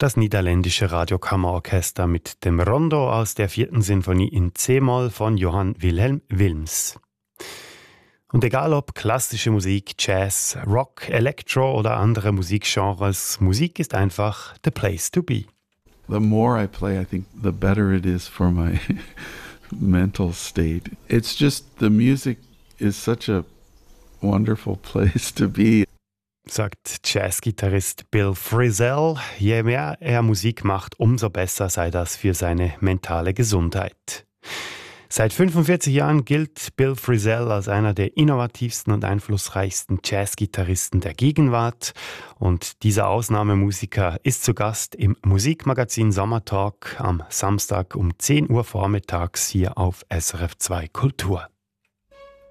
Das niederländische Radiokammerorchester mit dem Rondo aus der 4. Sinfonie in C-Moll von Johann Wilhelm Wilms. Und egal ob klassische Musik, Jazz, Rock, Electro oder andere Musikgenres, Musik ist einfach the place to be. The more I play, I think the better it is for my mental state. It's just the music is such a wonderful place to be. Sagt Jazzgitarrist Bill Frisell. Je mehr er Musik macht, umso besser sei das für seine mentale Gesundheit. Seit 45 Jahren gilt Bill Frisell als einer der innovativsten und einflussreichsten Jazzgitarristen der Gegenwart. Und dieser Ausnahmemusiker ist zu Gast im Musikmagazin Sommertalk am Samstag um 10 Uhr vormittags hier auf SRF 2 Kultur.